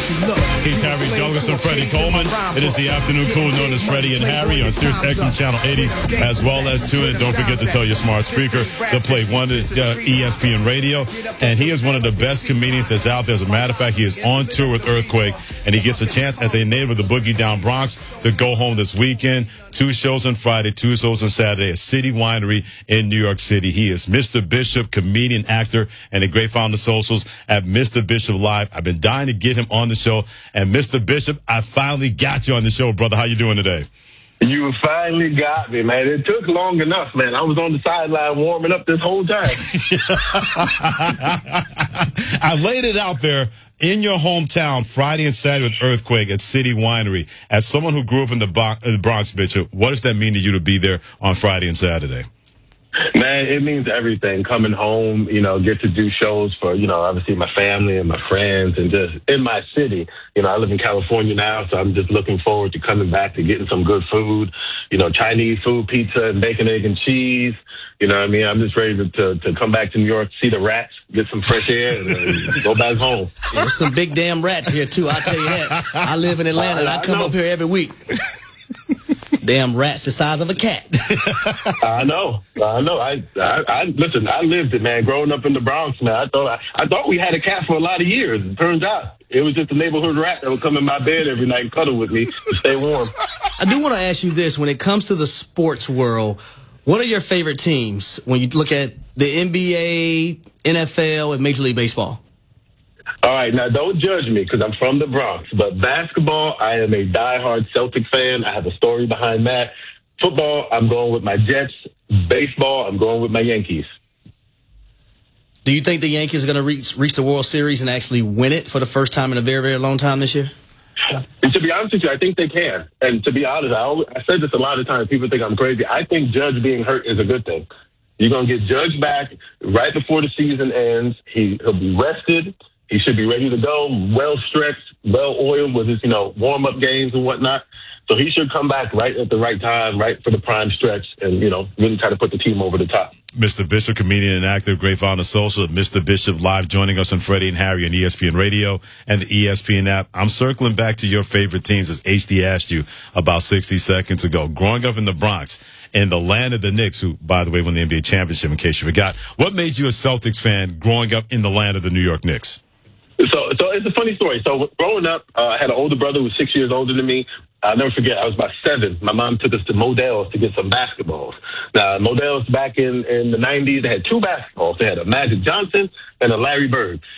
He's Harry Douglas and Freddie Coleman. It is the afternoon crew known as Freddie and Harry on Sirius XM Channel 80, as well as tune in. Don't forget to tell your smart speaker to play ESPN Radio. And he is one of the best comedians that's out there. As a matter of fact, he is on tour with Earthquake, and he gets a chance as a native of the Boogie Down Bronx to go home this weekend. 2 shows on Friday, 2 shows on Saturday at City Winery in New York City. He is Mr. Bishop, comedian, actor, and a great founder of socials at Mr. Bishop Live. I've been dying to get him on the show. And Mr. Bishop, I finally got you on the show, brother. How you doing today? You finally got me, man. It took long enough, man. I was on the sideline warming up this whole time. I laid it out there in your hometown Friday and Saturday with Earthquake at City Winery. As someone who grew up in the Bronx, Bishop, what does that mean to you to be there on Friday and Saturday? Man, it means everything. Coming home, get to do shows for, obviously my family and my friends and just in my city. I live in California now, so I'm just looking forward to coming back to getting some good food, Chinese food, pizza and bacon, egg, and cheese. You know what I mean? I'm just ready to come back to New York, see the rats, get some fresh air, and go back home. There's some big damn rats here, too. I'll tell you that. I live in Atlanta, and I come up here every week. Damn rats the size of a cat. I know. I listen, I lived it, man. Growing up in the Bronx, man, I thought we had a cat for a lot of years. It turns out it was just a neighborhood rat that would come in my bed every night and cuddle with me to stay warm. I do want to ask you this. When it comes to the sports world, what are your favorite teams when you look at the NBA, NFL, and Major League Baseball? All right, now don't judge me because I'm from the Bronx, but basketball, I am a diehard Celtic fan. I have a story behind that. Football, I'm going with my Jets. Baseball, I'm going with my Yankees. Do you think the Yankees are going to reach the World Series and actually win it for the first time in a very, very long time this year? And to be honest with you, I think they can. And to be honest, I said this a lot of times. People think I'm crazy. I think Judge being hurt is a good thing. You're going to get Judge back right before the season ends. He'll be rested. He should be ready to go, well-stretched, well-oiled with his, warm-up games and whatnot. So he should come back right at the right time, right for the prime stretch, and, really try to put the team over the top. Mr. Bishop, comedian and actor, great founder of social, Mr. Bishop Live, joining us on Freddie and Harry on ESPN Radio and the ESPN app. I'm circling back to your favorite teams, as HD asked you about 60 seconds ago. Growing up in the Bronx, in the land of the Knicks, who, by the way, won the NBA championship, in case you forgot, what made you a Celtics fan growing up in the land of the New York Knicks? So it's a funny story. So growing up, I had an older brother who was 6 years older than me. I'll never forget, I was about 7. My mom took us to Modell's to get some basketballs. Now, Modell's back in the 90s, they had 2 basketballs. They had a Magic Johnson and a Larry Bird.